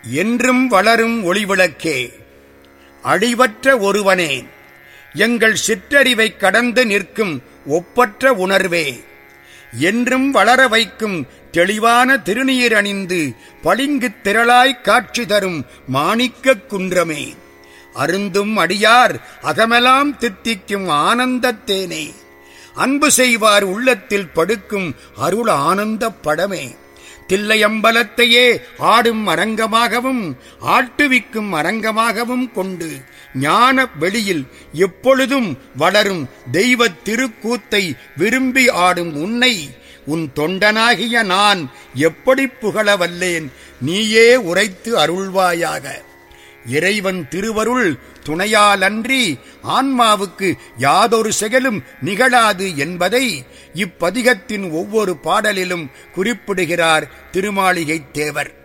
என்றும் வளரும் ஒளிவிளக்கே, அழிவற்ற ஒருவனே, எங்கள் சிற்றறிவைக் கடந்து நிற்கும் ஒப்பற்ற உணர்வே, என்றும் வளர வைக்கும் தெளிவான திருநீர் அணிந்து பளிங்குத் திரளாய்க் காட்சி தரும் மாணிக்கக் குன்றமே, அருந்தும் அடியார் அகமெலாம் தித்திக்கும் ஆனந்தத் தேனே, அன்பு செய்வார் உள்ளத்தில் படுக்கும் அருள் ஆனந்தப் படமே, தில்லையம்பலத்தையே ஆடும் அரங்கமாகவும் ஆட்டுவிக்கும் அரங்கமாகவும் கொண்டு ஞான வெளியில் எப்பொழுதும் வளரும் தெய்வத் திருக்கூத்தை விரும்பி ஆடும் உன்னை உன் தொண்டனாகிய நான் எப்படி புகழ வல்லேன், நீயே உரைத்து அருள்வாயாக. இறைவன் திருவருள் துணையாலன்றி ஆன்மாவுக்கு யாதொரு செயலும் நிகழாது என்பதை இப்பதிகத்தின் ஒவ்வொரு பாடலிலும் குறிப்பிடுகிறார் திருமாளிகைத் தேவர்.